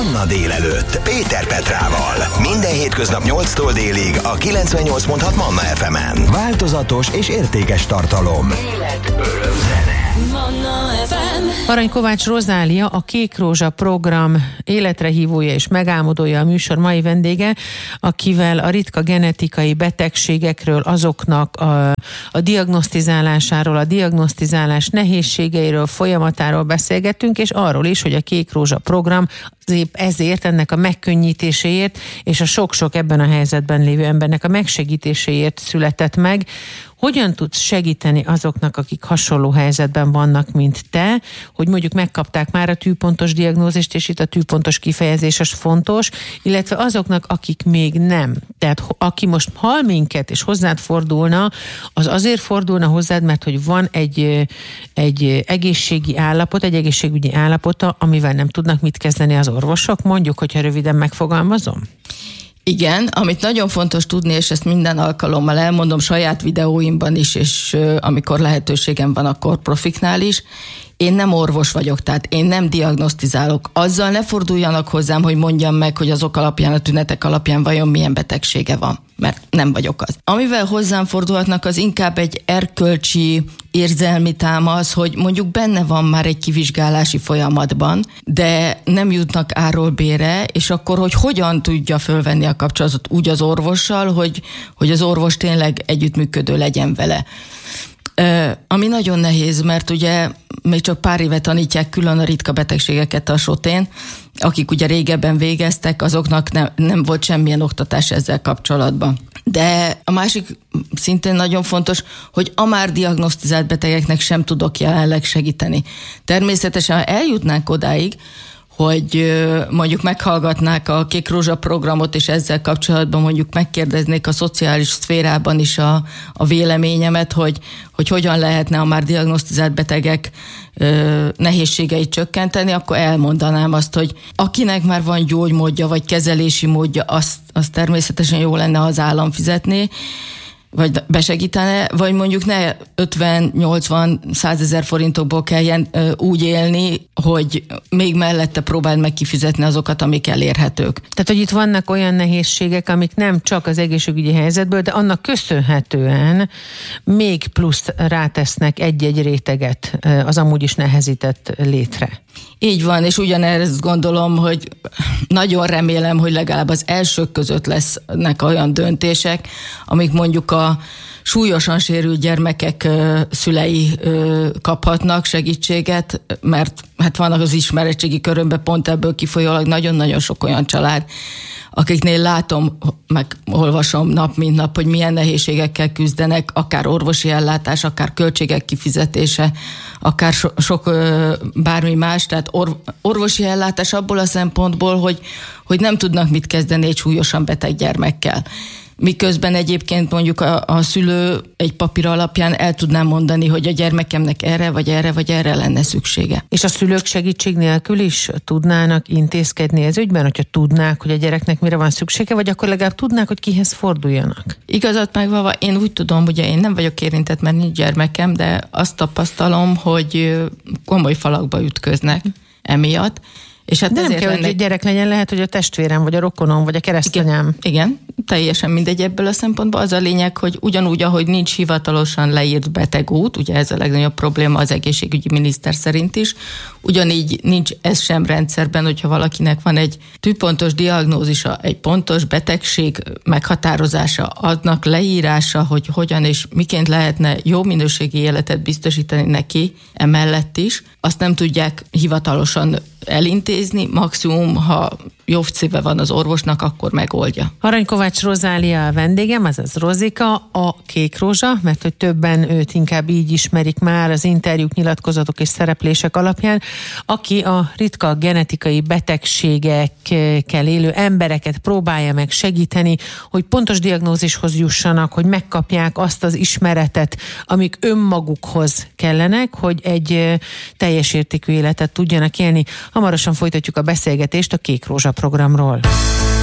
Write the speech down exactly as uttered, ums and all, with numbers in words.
Manna délelőtt Péter Petrával. Minden hétköznap nyolctól délig a kilencvennyolc pont hat Manna ef emen. Változatos és értékes tartalom. Élet, öröm, zene. Manna ef em. Arany Kovács Rozália, a Kék Rózsa program életre hívója és megálmodója a műsor mai vendége, akivel a ritka genetikai betegségekről, azoknak a, a diagnosztizálásáról, a diagnosztizálás nehézségeiről, folyamatáról beszélgettünk, és arról is, hogy a Kék Rózsa program épp ezért, ennek a megkönnyítéséért és a sok-sok ebben a helyzetben lévő embernek a megsegítéséért született meg. Hogyan tudsz segíteni azoknak, akik hasonló helyzetben vannak, mint te, hogy mondjuk megkapták már a tűpontos diagnózist, és itt a tűpontos kifejezés az fontos, illetve azoknak, akik még nem. Tehát aki most hall minket, és hozzád fordulna, az azért fordulna hozzád, mert hogy van egy, egy egészségi állapot, egy egészségügyi állapota, amivel nem tudnak mit kezdeni az orvosok, mondjuk, hogyha röviden megfogalmazom? Igen, amit nagyon fontos tudni, és ezt minden alkalommal elmondom saját videóimban is, és uh, amikor lehetőségem van, akkor profiknál is, én nem orvos vagyok, tehát én nem diagnosztizálok. Azzal ne forduljanak hozzám, hogy mondjam meg, hogy azok alapján, a tünetek alapján vajon milyen betegsége van, mert nem vagyok az. Amivel hozzám fordulhatnak, az inkább egy erkölcsi, érzelmi támasz, hogy mondjuk benne van már egy kivizsgálási folyamatban, de nem jutnak A-ról B-re, és akkor, hogy hogyan tudja fölvenni a kapcsolatot úgy az orvossal, hogy, hogy az orvos tényleg együttműködő legyen vele. Uh, ami nagyon nehéz, mert ugye még csak pár éve tanítják külön a ritka betegségeket a sotén, akik ugye régebben végeztek, azoknak ne, nem volt semmilyen oktatás ezzel kapcsolatban. De a másik szintén nagyon fontos, hogy a már diagnosztizált betegeknek sem tudok jelenleg segíteni. Természetesen, ha eljutnánk odáig, hogy mondjuk meghallgatnák a Kék Rózsa programot, és ezzel kapcsolatban mondjuk megkérdeznék a szociális szférában is a, a véleményemet, hogy, hogy hogyan lehetne a már diagnosztizált betegek ö, nehézségeit csökkenteni, akkor elmondanám azt, hogy akinek már van gyógymódja, vagy kezelési módja, azt, azt természetesen jó lenne, ha az állam fizetné, vagy besegítene, vagy mondjuk ne ötven-nyolcvan-százezer forintokból kelljen ö, úgy élni, hogy még mellette próbáld meg kifizetni azokat, amik elérhetők. Tehát, hogy itt vannak olyan nehézségek, amik nem csak az egészségügyi helyzetből, de annak köszönhetően még plusz rátesznek egy-egy réteget az amúgy is nehezített létre. Így van, és ugyanezt gondolom, hogy nagyon remélem, hogy legalább az elsők között lesznek olyan döntések, amik mondjuk a súlyosan sérült gyermekek ö, szülei ö, kaphatnak segítséget, mert hát vannak az ismeretségi körömben pont ebből kifolyólag nagyon-nagyon sok olyan család, akiknél látom, meg olvasom nap mint nap, hogy milyen nehézségekkel küzdenek, akár orvosi ellátás, akár költségek kifizetése, akár so, sok ö, bármi más, tehát or, orvosi ellátás abból a szempontból, hogy, hogy nem tudnak mit kezdeni egy súlyosan beteg gyermekkel. Miközben egyébként mondjuk a, a szülő egy papír alapján el tudná mondani, hogy a gyermekemnek erre, vagy erre, vagy erre lenne szüksége. És a szülők segítség nélkül is tudnának intézkedni ez ügyben, hogyha tudnák, hogy a gyereknek mire van szüksége, vagy akkor legalább tudnák, hogy kihez forduljanak? Igazat megvalva, én úgy tudom, ugye én nem vagyok érintett, mert nincs gyermekem, de azt tapasztalom, hogy komoly falakba ütköznek emiatt. És hát de nem kell, lennek... hogy egy gyerek legyen, lehet, hogy a testvérem, vagy a rokonom, vagy a keresztanyám. Igen, igen, teljesen mindegy ebből a szempontból. Az a lényeg, hogy ugyanúgy, ahogy nincs hivatalosan leírt betegút, ugye ez a legnagyobb probléma az egészségügyi miniszter szerint is, ugyanígy nincs ez sem rendszerben, hogyha valakinek van egy tűpontos diagnózisa, egy pontos betegség meghatározása, adnak leírása, hogy hogyan és miként lehetne jó minőségi életet biztosítani neki emellett is, azt nem tudják hivatalosan elintézni, maximum, ha jobb szíve van az orvosnak, akkor megoldja. Arany Kovács Rozália a vendégem, azaz Rozika, a Kék Rózsa, mert hogy többen őt inkább így ismerik már az interjúk, nyilatkozatok és szereplések alapján, aki a ritka genetikai betegségekkel élő embereket próbálja meg segíteni, hogy pontos diagnózishoz jussanak, hogy megkapják azt az ismeretet, amik önmagukhoz kellenek, hogy egy teljes értékű életet tudjanak élni. Hamarosan folytatjuk a beszélgetést a Kék Rózsa programról.